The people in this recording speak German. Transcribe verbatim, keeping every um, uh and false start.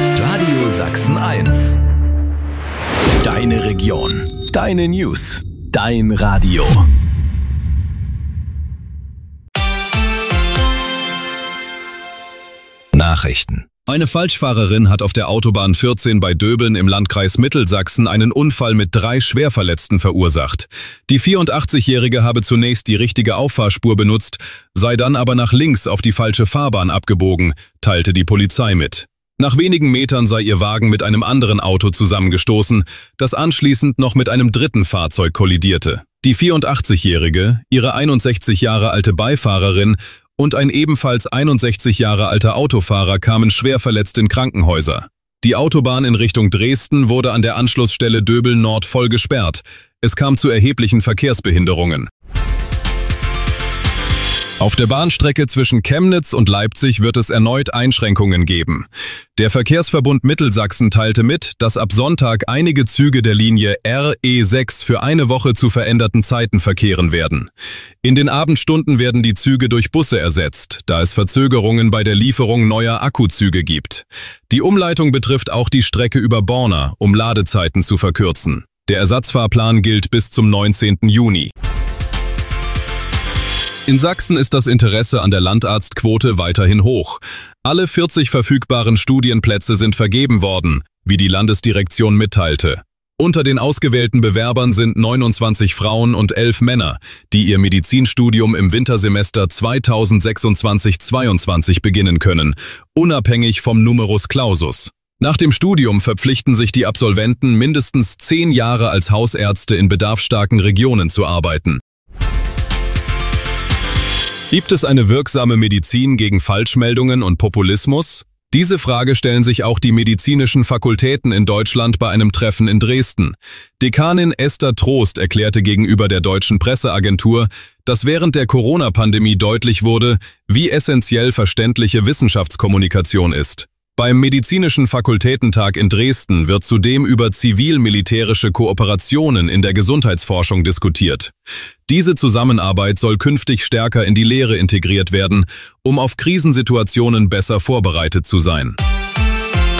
Radio Sachsen eins. Deine Region. Deine News. Dein Radio. Nachrichten. Eine Falschfahrerin hat auf der Autobahn vierzehn bei Döbeln im Landkreis Mittelsachsen einen Unfall mit drei Schwerverletzten verursacht. Die vierundachtzigjährige habe zunächst die richtige Auffahrspur benutzt, sei dann aber nach links auf die falsche Fahrbahn abgebogen, teilte die Polizei mit. Nach wenigen Metern sei ihr Wagen mit einem anderen Auto zusammengestoßen, das anschließend noch mit einem dritten Fahrzeug kollidierte. Die vierundachtzigjährige, ihre einundsechzig Jahre alte Beifahrerin und ein ebenfalls einundsechzig Jahre alter Autofahrer kamen schwer verletzt in Krankenhäuser. Die Autobahn in Richtung Dresden wurde an der Anschlussstelle Döbeln Nord voll gesperrt. Es kam zu erheblichen Verkehrsbehinderungen. Auf der Bahnstrecke zwischen Chemnitz und Leipzig wird es erneut Einschränkungen geben. Der Verkehrsverbund Mittelsachsen teilte mit, dass ab Sonntag einige Züge der Linie R E sechs für eine Woche zu veränderten Zeiten verkehren werden. In den Abendstunden werden die Züge durch Busse ersetzt, da es Verzögerungen bei der Lieferung neuer Akkuzüge gibt. Die Umleitung betrifft auch die Strecke über Borna, um Ladezeiten zu verkürzen. Der Ersatzfahrplan gilt bis zum neunzehnten Juni. In Sachsen ist das Interesse an der Landarztquote weiterhin hoch. Alle vierzig verfügbaren Studienplätze sind vergeben worden, wie die Landesdirektion mitteilte. Unter den ausgewählten Bewerbern sind neunundzwanzig Frauen und elf Männer, die ihr Medizinstudium im Wintersemester zweitausendsechsundzwanzig zweiundzwanzig beginnen können, unabhängig vom Numerus Clausus. Nach dem Studium verpflichten sich die Absolventen, mindestens zehn Jahre als Hausärzte in bedarfsstarken Regionen zu arbeiten. Gibt es eine wirksame Medizin gegen Falschmeldungen und Populismus? Diese Frage stellen sich auch die medizinischen Fakultäten in Deutschland bei einem Treffen in Dresden. Dekanin Esther Trost erklärte gegenüber der Deutschen Presseagentur, dass während der Corona-Pandemie deutlich wurde, wie essentiell verständliche Wissenschaftskommunikation ist. Beim Medizinischen Fakultätentag in Dresden wird zudem über zivil-militärische Kooperationen in der Gesundheitsforschung diskutiert. Diese Zusammenarbeit soll künftig stärker in die Lehre integriert werden, um auf Krisensituationen besser vorbereitet zu sein.